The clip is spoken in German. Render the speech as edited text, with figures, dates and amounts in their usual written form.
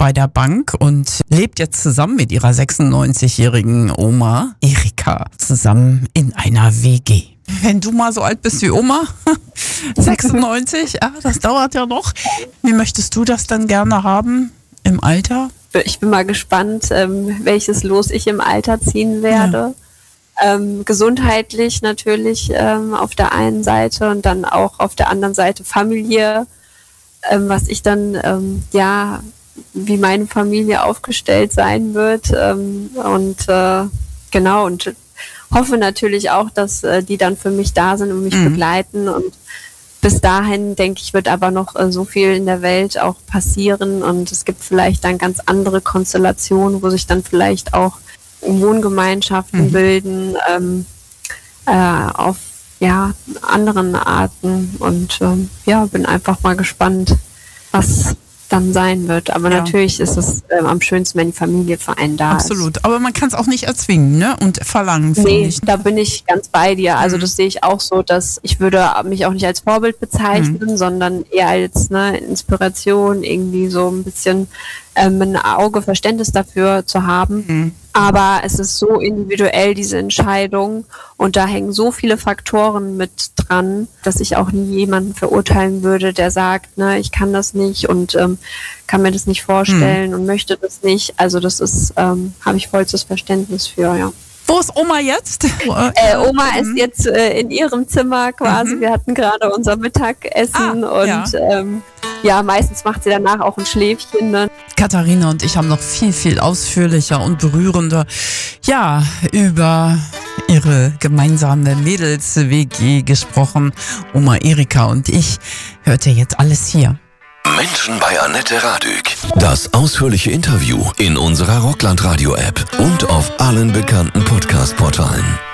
bei der Bank und lebt jetzt zusammen mit ihrer 96-jährigen Oma Erika zusammen in einer WG. Wenn du mal so alt bist wie Oma, 96, ja, das dauert ja noch. Wie möchtest du das dann gerne haben im Alter? Ich bin mal gespannt, welches Los ich im Alter ziehen werde. Ja. Gesundheitlich natürlich auf der einen Seite und dann auch auf der anderen Seite Familie. Was ich dann, wie meine Familie aufgestellt sein wird. Genau, und hoffe natürlich auch, dass die dann für mich da sind und mich begleiten. Und bis dahin, denke ich, wird aber noch so viel in der Welt auch passieren. Und es gibt vielleicht dann ganz andere Konstellationen, wo sich dann vielleicht auch Wohngemeinschaften bilden auf anderen Arten. Und bin einfach mal gespannt, was dann sein wird. Aber natürlich ist es am schönsten, wenn die Familie für einen da ist. Absolut. Aber man kann es auch nicht erzwingen, ne? Und verlangen. Nee, da bin ich ganz bei dir. Also das sehe ich auch so, dass ich würde mich auch nicht als Vorbild bezeichnen, sondern eher als Inspiration, irgendwie so ein bisschen ein Auge, Verständnis dafür zu haben. Aber es ist so individuell, diese Entscheidung. Und da hängen so viele Faktoren mit dran, dass ich auch nie jemanden verurteilen würde, der sagt, ich kann das nicht und kann mir das nicht vorstellen und möchte das nicht. Also das ist, habe ich vollstes Verständnis für, ja. Wo ist Oma jetzt? Oma ist jetzt in ihrem Zimmer quasi. Wir hatten gerade unser Mittagessen meistens macht sie danach auch ein Schläfchen. Ne? Katharina und ich haben noch viel ausführlicher und berührender über ihre gemeinsame Mädels-WG gesprochen. Oma Erika und ich hört ihr jetzt alles hier. Menschen bei Annette Radück. Das ausführliche Interview in unserer Rockland Radio App und auf allen bekannten Podcast-Portalen.